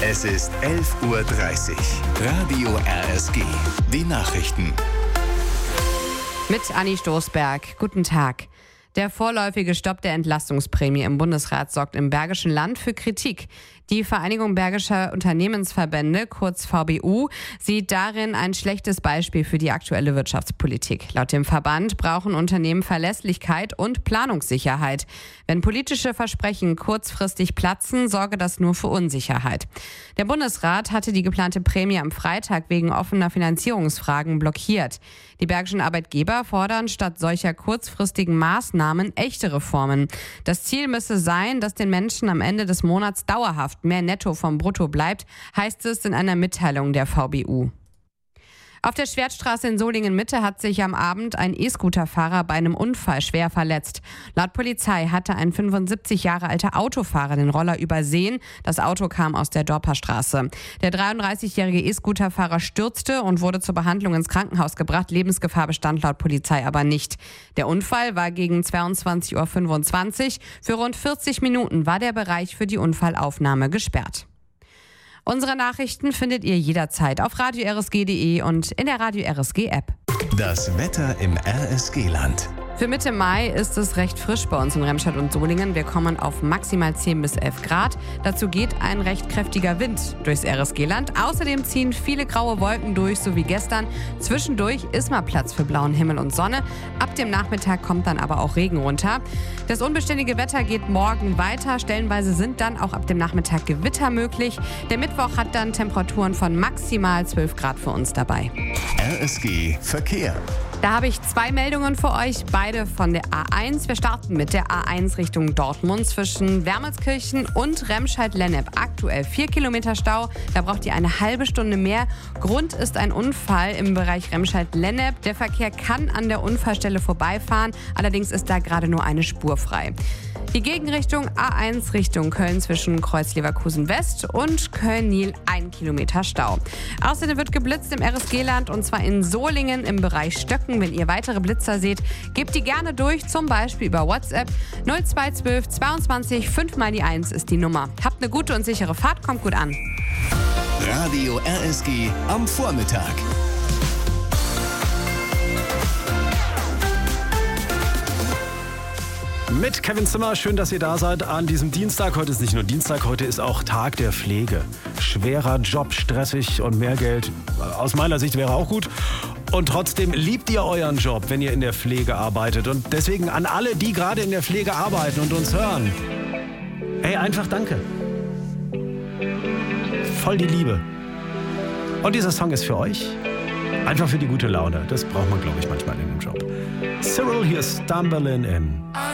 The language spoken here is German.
Es ist 11:30 Uhr. Radio RSG. Die Nachrichten. Mit Anni Stoßberg. Guten Tag. Der vorläufige Stopp der Entlastungsprämie im Bundesrat sorgt im Bergischen Land für Kritik. Die Vereinigung Bergischer Unternehmensverbände, kurz VBU, sieht darin ein schlechtes Beispiel für die aktuelle Wirtschaftspolitik. Laut dem Verband brauchen Unternehmen Verlässlichkeit und Planungssicherheit. Wenn politische Versprechen kurzfristig platzen, sorge das nur für Unsicherheit. Der Bundesrat hatte die geplante Prämie am Freitag wegen offener Finanzierungsfragen blockiert. Die bergischen Arbeitgeber fordern statt solcher kurzfristigen Maßnahmen echte Reformen. Das Ziel müsse sein, dass den Menschen am Ende des Monats dauerhaft mehr Netto vom Brutto bleibt, heißt es in einer Mitteilung der VBU. Auf der Schwertstraße in Solingen-Mitte hat sich am Abend ein E-Scooter-Fahrer bei einem Unfall schwer verletzt. Laut Polizei hatte ein 75 Jahre alter Autofahrer den Roller übersehen. Das Auto kam aus der Dorperstraße. Der 33-jährige E-Scooter-Fahrer stürzte und wurde zur Behandlung ins Krankenhaus gebracht. Lebensgefahr bestand laut Polizei aber nicht. Der Unfall war gegen 22:25 Uhr. Für rund 40 Minuten war der Bereich für die Unfallaufnahme gesperrt. Unsere Nachrichten findet ihr jederzeit auf radio-rsg.de und in der Radio RSG App. Das Wetter im RSG-Land. Für Mitte Mai ist es recht frisch bei uns in Remscheid und Solingen. Wir kommen auf maximal 10 bis 11 Grad. Dazu geht ein recht kräftiger Wind durchs RSG-Land. Außerdem ziehen viele graue Wolken durch, so wie gestern. Zwischendurch ist mal Platz für blauen Himmel und Sonne. Ab dem Nachmittag kommt dann aber auch Regen runter. Das unbeständige Wetter geht morgen weiter. Stellenweise sind dann auch ab dem Nachmittag Gewitter möglich. Der Mittwoch hat dann Temperaturen von maximal 12 Grad für uns dabei. RSG Verkehr. Da habe ich 2 Meldungen für euch, beide von der A1. Wir starten mit der A1 Richtung Dortmund zwischen Wermelskirchen und Remscheid-Lennep. Aktuell 4 Kilometer Stau, da braucht ihr eine halbe Stunde mehr. Grund ist ein Unfall im Bereich Remscheid-Lennep. Der Verkehr kann an der Unfallstelle vorbeifahren, allerdings ist da gerade nur eine Spur frei. Die Gegenrichtung A1 Richtung Köln zwischen Kreuz-Leverkusen West und Köln-Niel 1 Kilometer Stau. Außerdem wird geblitzt im RSG-Land und zwar in Solingen im Bereich Stöcken. Wenn ihr weitere Blitzer seht, gebt die gerne durch, zum Beispiel über WhatsApp 0212 22 5 mal die 1 ist die Nummer. Habt eine gute und sichere Fahrt, kommt gut an. Radio RSG am Vormittag. Mit Kevin Zimmer, schön, dass ihr da seid an diesem Dienstag. Heute ist nicht nur Dienstag, heute ist auch Tag der Pflege. Schwerer Job, stressig und mehr Geld. Aus meiner Sicht wäre auch gut. Und trotzdem liebt ihr euren Job, wenn ihr in der Pflege arbeitet. Und deswegen an alle, die gerade in der Pflege arbeiten und uns hören. Hey, einfach danke. Voll die Liebe. Und dieser Song ist für euch. Einfach für die gute Laune. Das braucht man, glaube ich, manchmal in dem Job. Cyril, hier Stumbling In.